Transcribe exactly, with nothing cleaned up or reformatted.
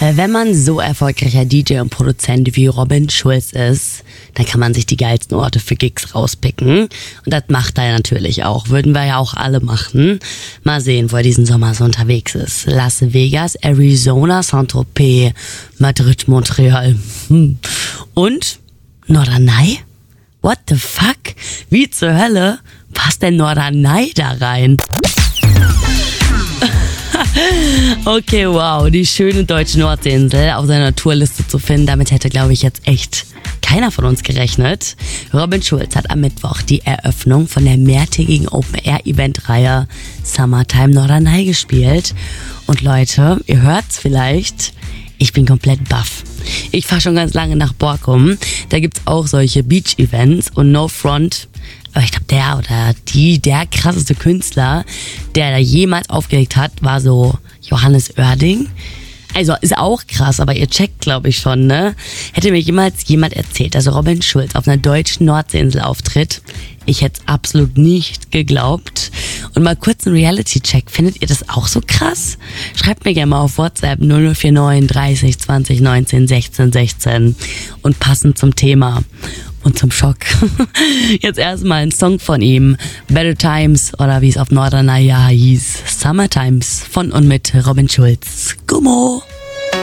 Wenn man so erfolgreicher D J und Produzent wie Robin Schulz ist, dann kann man sich die geilsten Orte für Gigs rauspicken. Und das macht er natürlich auch. Würden wir ja auch alle machen. Mal sehen, wo er diesen Sommer so unterwegs ist. Las Vegas, Arizona, Saint-Tropez, Madrid, Montreal. Hm. Und Norderney? What the fuck? Wie zur Hölle passt denn Norderney da rein? Okay, wow, die schöne deutsche Nordseeinsel auf seiner Tourliste zu finden, damit hätte, glaube ich, jetzt echt keiner von uns gerechnet. Robin Schulz hat am Mittwoch die Eröffnung von der mehrtägigen Open-Air-Event-Reihe Summertime Norderney gespielt. Und Leute, ihr hört's vielleicht, ich bin komplett baff. Ich fahre schon ganz lange nach Borkum. Da gibt's auch solche Beach-Events und No Front. Aber ich glaube, der oder die, der krasseste Künstler, der da jemals aufgelegt hat, war so Johannes Oerding. Also ist auch krass, aber ihr checkt, glaube ich, schon, ne? Hätte mir jemals jemand erzählt, dass Robin Schulz auf einer deutschen Nordseeinsel auftritt, ich hätte es absolut nicht geglaubt. Und mal kurz einen Reality-Check. Findet ihr das auch so krass? Schreibt mir gerne mal auf WhatsApp null null vier neun dreißig zwanzig neunzehn sechzehn sechzehn und passend zum Thema und zum Schock. Jetzt erstmal ein Song von ihm. Better Times oder wie es auf Norderney hieß. Summer Times von und mit Robin Schulz. Gummo!